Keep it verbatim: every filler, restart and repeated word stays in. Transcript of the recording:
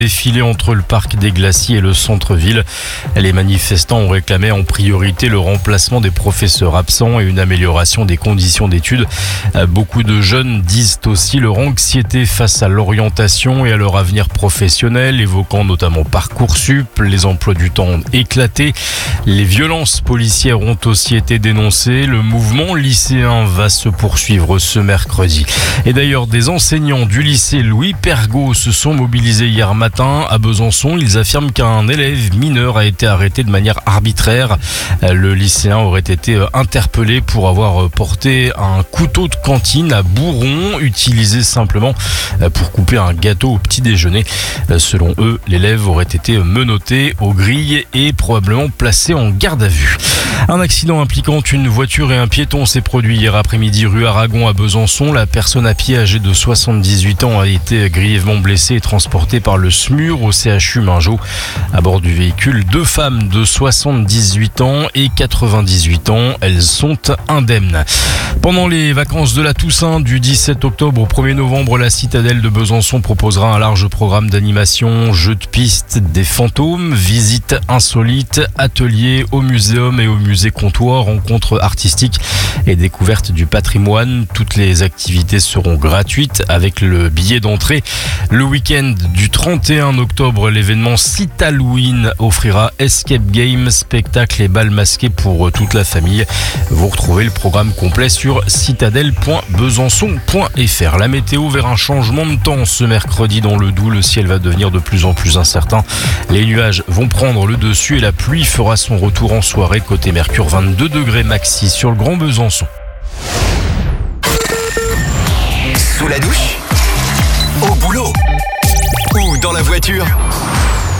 Défilé entre le parc des Glaciers et le centre-ville. Les manifestants ont réclamé en priorité le remplacement des professeurs absents et une amélioration des conditions d'études. Beaucoup de jeunes disent aussi leur anxiété face à l'orientation et à leur avenir professionnel, évoquant notamment Parcoursup. Les emplois du temps ont éclaté. Les violences policières ont aussi été dénoncées. Le mouvement lycéen va se poursuivre ce mercredi. Et d'ailleurs, des enseignants du lycée Louis Pergaud se sont mobilisés hier matin à Besançon. Ils affirment qu'un élève mineur a été arrêté de manière arbitraire. Le lycéen aurait été interpellé pour avoir porté un couteau de cantine à bourron, utilisé simplement pour couper un gâteau au petit déjeuner. Selon eux, l'élève aurait été menotté aux grilles et probablement placé en garde à vue. Un accident impliquant une voiture et un piéton s'est produit hier après-midi rue Aragon à Besançon. La personne à pied âgée de soixante-dix-huit ans a été grièvement blessée et transportée par le S M U R au C H U Mingeot. À bord du véhicule, deux femmes de soixante-dix-huit ans et quatre-vingt-dix-huit ans. Elles sont indemnes. Pendant les vacances de la Toussaint du dix-sept octobre au premier novembre, la citadelle de Besançon proposera un large programme d'animation, jeux de piste, des fantômes, visites insolites, ateliers au muséum et au musée Comptoir, rencontres artistiques et découvertes du patrimoine. Toutes les activités seront gratuites avec le billet d'entrée. Le week-end du trente et un octobre, l'événement Cit'Halloween offrira escape game, spectacle et bal masqué pour toute la famille. Vous retrouvez le programme complet sur citadelle point besançon point f r. La météo vers un changement de temps ce mercredi dans le Doubs. Le ciel va devenir de plus en plus incertain. Les nuages vont prendre le dessus et la pluie fera son retour en soirée. Côté Mercure, vingt-deux degrés maxi sur le Grand Besançon. Sous la douche, au boulot ou dans la voiture,